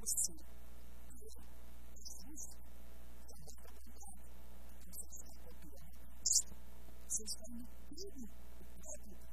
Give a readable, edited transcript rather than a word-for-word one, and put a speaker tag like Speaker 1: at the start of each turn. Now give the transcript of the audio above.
Speaker 1: você é justo, é a boca vontade, você está copiando Cristo. Você está imitando o próprio